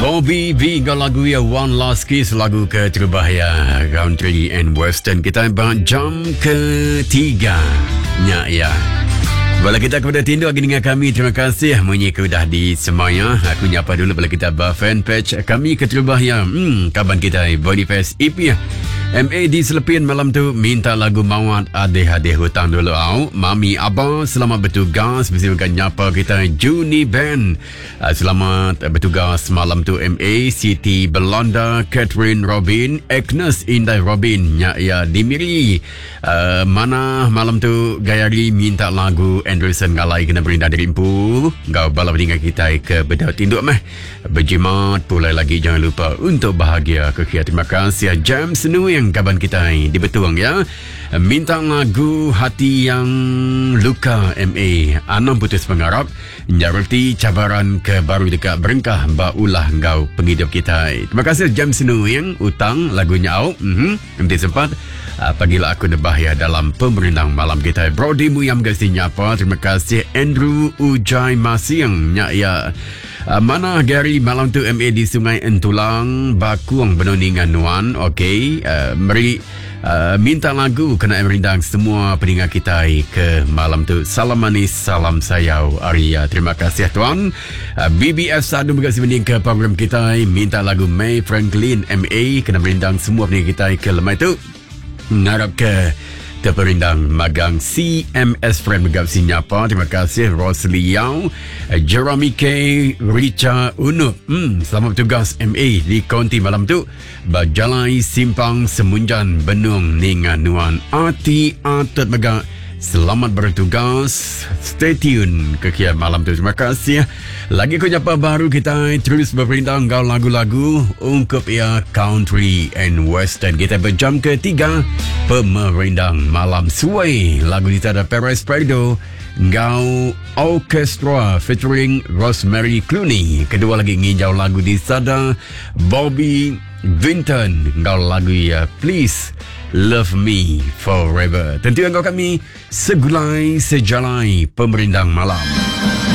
Bobby V lagu ya One Last Kiss, lagu keterbahaya country and western. Kita jam ketiga ya. Bala kita kepada tindu lagi dengan kami. Terima kasih menyika dah di semaya. Aku nyapa dulu bala kita fanpage kami keterbahaya. Kaban kita Boniface EP MA di Selepin malam tu minta lagu Mawat Adeh hutang dulu au. Mami Abah selamat bertugas bersama nyapa kita Juni Band. Selamat bertugas malam tu MA Siti Belanda, Catherine Robin, Agnes Indah Robin ya Dimiri. Mana malam tu Gayari minta lagu Anderson Ngalai kena berindah dari Impu. Kau bala dengan kita ke bedah tinduk meh. Berjimat pula lagi, jangan lupa untuk bahagia kekia. Terima kasih jam senu yang kaban kita di Betuang ya. Minta lagu Hati Yang Luka MA Anam putus pengarap Jarati cabaran ke baru dekat berengkah baulah engkau penghidup kita. Terima kasih jam senu yang utang lagunya au. Nanti sempat pagilah aku nebahaya dalam pemerintang malam kita. Brody Muyam kasih nyapa. Terima kasih Andrew Ujai Masiang ya. Mana Gary malam tu MA di Sungai Entulang Bakuang Benoningan Nuan. Okey, mari minta lagu kena merindang semua pendengar kita ke malam tu. Salam manis, salam sayau Arya. Terima kasih tuan. BBF Sadu berkasih mending ke program kita. Minta lagu May Franklin MA kena merindang semua pendengar kita ke lemai tu. Ngarap ke terperindang magang CMS Friend berkasih nyapa. Terima kasih Rosli Yao, Jeremy K, Richa Unup. Selamat bertugas MA di Konti malam tu. Bajalai Simpang Semunjan Benung Ningan Nuan Ati Atat Megak. Selamat bertugas. Stay tune ke kia malam tu. Terima kasih. Lagi kau nyapa baru kita terus berperintang kau lagu-lagu ungkup ya country and western. Kita berjam ketiga pemerintang malam suai. Lagu di tada Perez Prado Ngau Orchestra featuring Rosemary Clooney. Kedua lagi ngijau lagu di sada Bobby Vinton. Ngau lagu ya Please Love Me Forever. Tentu engkau kami segulai sejalai pemerintang malam.